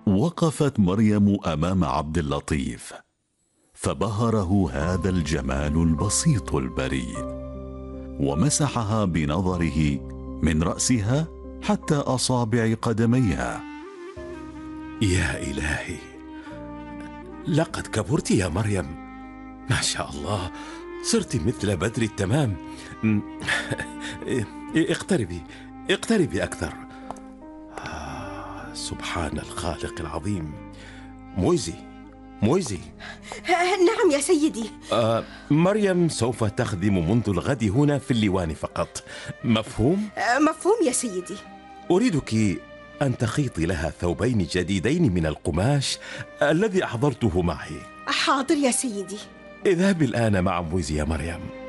وقفت مريم أمام عبد اللطيف، فبهره هذا الجمال البسيط البريء، ومسحها بنظره من رأسها حتى أصابع قدميها. يا إلهي، لقد كبرت يا مريم، ما شاء الله، صرت مثل بدر التمام. اقتربي أكثر. سبحان الخالق العظيم. مويزي. نعم يا سيدي. مريم سوف تخدم منذ الغد هنا في اللوان فقط، مفهوم؟ مفهوم يا سيدي. أريدك أن تخيطي لها ثوبين جديدين من القماش الذي أحضرته معي. حاضر يا سيدي. اذهبي الآن مع مويزي يا مريم.